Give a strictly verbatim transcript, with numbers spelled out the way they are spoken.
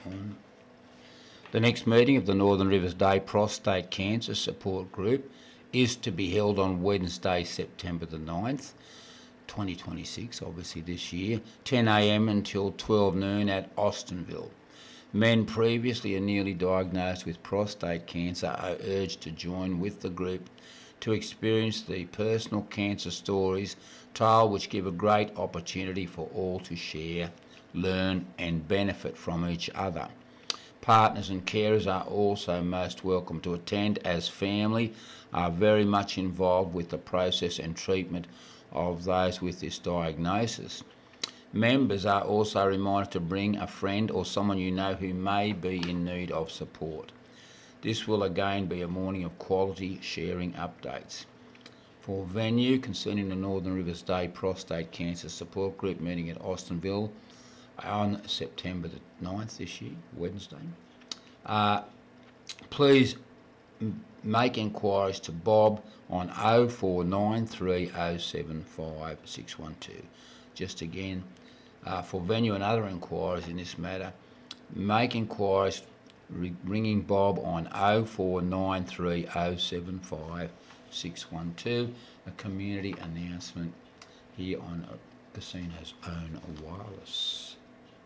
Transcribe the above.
on. The next meeting of the Northern Rivers Day Prostate Cancer Support Group is to be held on Wednesday, September the ninth, twenty twenty-six, obviously this year, ten a m until twelve noon at Austinville. Men previously or newly diagnosed with prostate cancer are urged to join with the group to experience the personal cancer stories told, which give a great opportunity for all to share, learn and benefit from each other. Partners and carers are also most welcome to attend, as family are very much involved with the process and treatment of those with this diagnosis. Members are also reminded to bring a friend or someone you know who may be in need of support. This will again be a morning of quality sharing updates. For venue concerning the Northern Rivers Day Prostate Cancer Support Group meeting at Austinville on September the ninth this year, Wednesday, uh, please make inquiries to Bob on oh four nine three oh seven five six one two. Just again, uh, for venue and other inquiries in this matter, make inquiries ringing Bob on oh four nine three oh seven five six one two, a community announcement here on Casino's Own Wireless.